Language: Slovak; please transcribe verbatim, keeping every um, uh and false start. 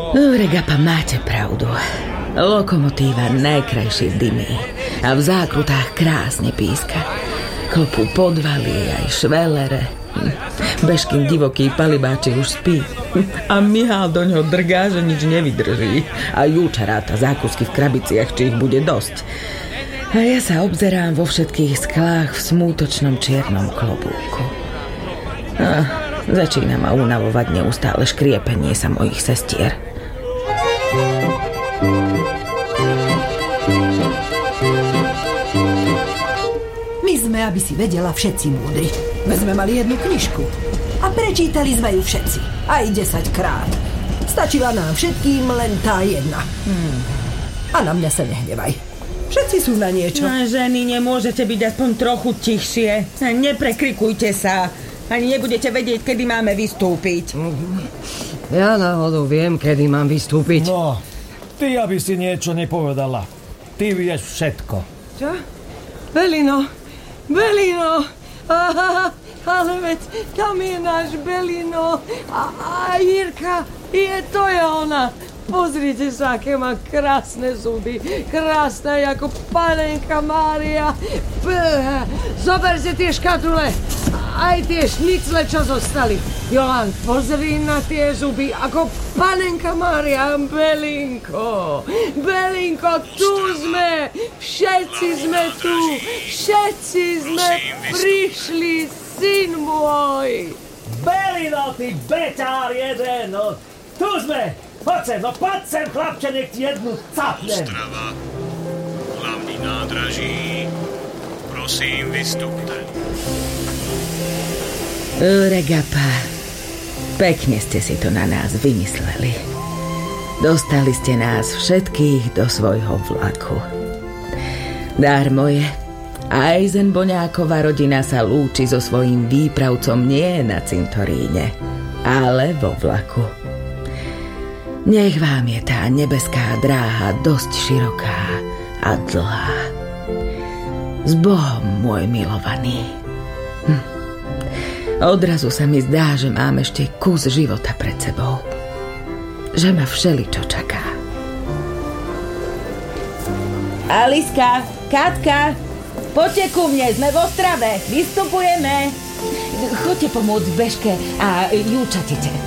Regapa, máte pravdu. Lokomotíva najkrajšie dymí a v zákrutách krásne píska. Klopú podvaly aj švelere. Bežkin divoký palibáčik už spí a Mihál do ňoho drgá, že nič nevydrží. A Júča ráta zákusky v krabiciach, či ich bude dosť. A ja sa obzerám vo všetkých sklách v smútočnom čiernom klobúku. A začína ma unavovať neustále škriepenie sa mojich sestier. My sme, aby si vedela, všetci múdri. My sme mali jednu knižku a prečítali sme ju všetci. Aj desaťkrát. Stačila nám všetkým len tá jedna. Hmm. A na mňa sa nehnevaj. Všetci sú na niečo. No, ženy, nemôžete byť aspoň trochu tichšie. Neprekrikujte sa. Ani nebudete vedieť, kedy máme vystúpiť. Ja náhodou viem, kedy mám vystúpiť. No, ty, aby si niečo nepovedala. Ty vieš všetko. Čo? Belino, Belino. Aha, ale veď tam je náš Belino. A, a Jirka, je to je ona. Pozrite sa, aké má krásne zuby. Krásne ako panenka Mária. Zoberte tie škatule. Aj tie šnicle, čo zostali. Jolan, pozri na tie zuby, ako panenka Mária. Belinko, Belinko, tu sme. Všetci sme tu. Všetci sme prišli, syn môj. Belino, ty beťár jeden. No, tu sme. Poď sem, no poď sem, chlapče, nech ti jednu capnem. Ostrava, hlavný nádraží. Prosím, vystupte. Regapa, pekne ste si to na nás vymysleli. Dostali ste nás všetkých do svojho vlaku. Dármo je, Eisenboňáková rodina sa lúči so svojím výpravcom nie na cintoríne, ale vo vlaku. Nech vám je tá nebeská dráha dosť široká a dlhá. S Bohom, môj milovaný. Hm. Odrazu sa mi zdá, že mám ešte kus života pred sebou. Že ma všeličo čaká. Aliska, Katka, poďte ku mne, sme v Ostrave, vystupujeme. Choďte pomôcť Bežke a Júčatite.